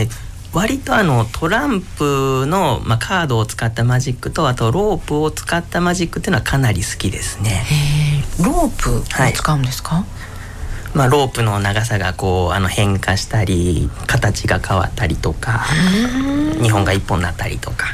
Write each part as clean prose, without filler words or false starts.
割とトランプの、カードを使ったマジックとあとロープを使ったマジックっていうのはかなり好きですね。 ロープを使うんですか？ ロープの長さが変化したり形が変わったりとか2本が1本になったりとか。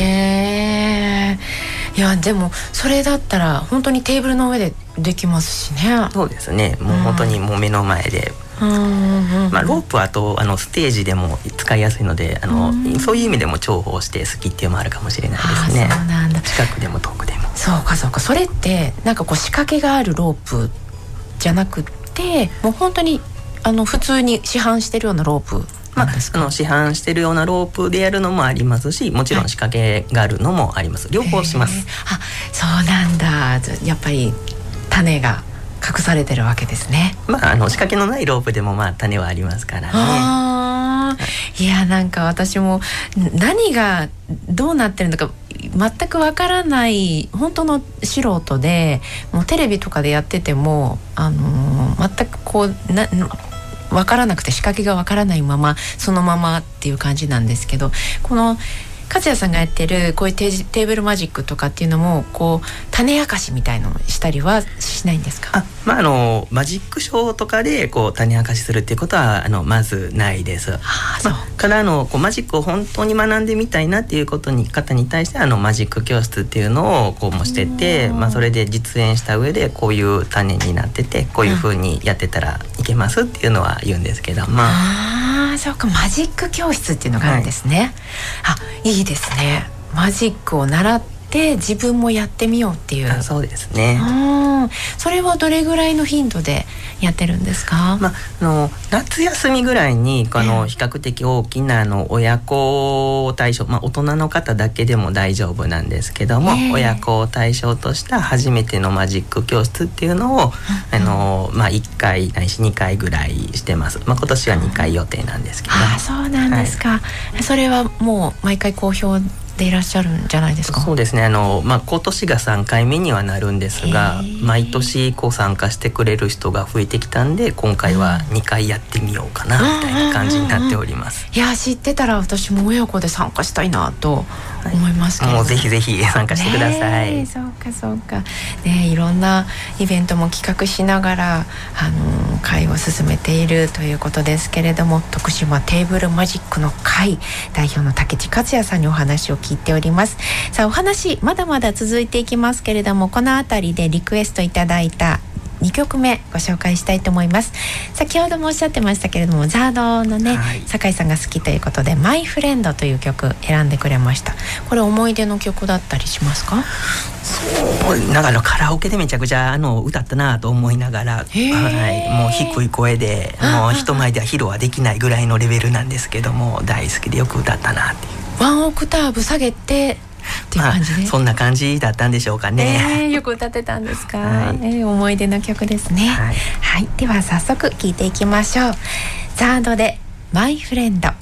いやでもそれだったら本当にテーブルの上でできますしね。 そうですね、もう本当にもう目の前で、ロープはステージでも使いやすいのでそういう意味でも重宝して好きっていうのもあるかもしれないですね。 そうなんだ。 近くでも遠くでも。 そうかそうか。それってなんか仕掛けがあるロープじゃなくってもう本当に普通に市販してるようなロープなんですか？市販してるようなロープでやるのもありますし、もちろん仕掛けがあるのもあります。両方します。 そうなんだ。やっぱり種が隠されてるわけですね。 仕掛けのないロープでも種はありますからね。 いやなんか私も何がどうなってるのか全くわからない本当の素人で、もうテレビとかでやってても全くわからなくて仕掛けがわからないままそのままっていう感じなんですけど、この勝也さんがやってるこういうテーブルマジックとかっていうのも種明かしみたいのをしたりはしないんですか？ マジックショーとかで種明かしするっていうことはまずないです。からマジックを本当に学んでみたいなっていう方に対してマジック教室っていうのをもしてて、それで実演した上でこういう種になっててこういう風にやってたらいけますっていうのは言うんですけど、 そうか、マジック教室っていうのがあるんですね。いいですね。マジックを習って自分もやってみようっていう。 そうですね。 それはどれぐらいの頻度でやってるんですか？ 夏休みぐらいに比較的大きな親子対象、大人の方だけでも大丈夫なんですけども、親子を対象とした初めてのマジック教室っていうのを、1回ないし2回ぐらいしてます。今年は2回予定なんですけど。 そうなんですか。それはもう毎回好評でいらっしゃるんじゃないですか？そうですね。 今年が3回目にはなるんですが、毎年参加してくれる人が増えてきたんで、今回は2回やってみようかなみたいな感じになっております。 いや知ってたら私も親子で参加したいなと思いますけど、 もうぜひぜひ参加してください。 そうかね、いろんなイベントも企画しながら会を進めているということですけれども、徳島テーブルマジックの会代表の武智克也さんにお話を聞いております。さあお話まだまだ続いていきますけれども、このあたりでリクエストいただいた2曲目ご紹介したいと思います。先ほどもおっしゃってましたけれども、ザードのね、酒井さんが好きということでマイフレンドという曲選んでくれました。これ思い出の曲だったりしますか？ なんかカラオケでめちゃくちゃ歌ったなと思いながら、もう低い声でもう人前では披露はできないぐらいのレベルなんですけども、大好きでよく歌ったなっていう。 ワンオクターブ下げてっていう感じで、 そんな感じだったんでしょうかね。 よく歌ってたんですか？思い出の曲ですね。では早速聴いていきましょう。ザードでマイフレンド。